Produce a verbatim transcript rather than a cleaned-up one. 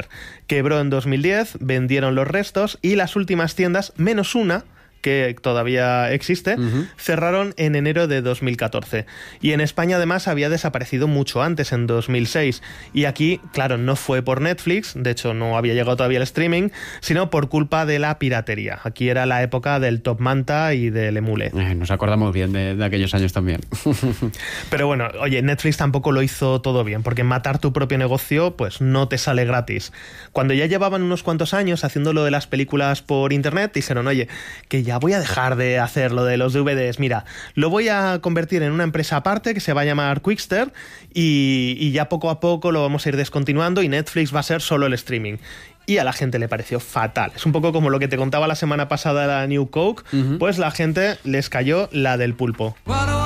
Quickster. Quebró en dos mil diez, vendieron los restos y las últimas tiendas, menos una, que todavía existe, uh-huh. cerraron en enero de dos mil catorce. Y en España, además, había desaparecido mucho antes, en dos mil seis. Y aquí, claro, no fue por Netflix, de hecho no había llegado todavía el streaming, sino por culpa de la piratería. Aquí era la época del Top Manta y del Emule. Eh, nos acordamos bien de, de aquellos años también. Pero bueno, oye, Netflix tampoco lo hizo todo bien, porque matar tu propio negocio, pues no te sale gratis. Cuando ya llevaban unos cuantos años haciendo lo de las películas por internet, dijeron, oye, que ya voy a dejar de hacer lo de los D V Ds, mira, lo voy a convertir en una empresa aparte que se va a llamar Quickster y, y ya poco a poco lo vamos a ir descontinuando y Netflix va a ser solo el streaming. Y a la gente le pareció fatal. Es un poco como lo que te contaba la semana pasada la New Coke, uh-huh. pues la gente les cayó la del pulpo. Bueno,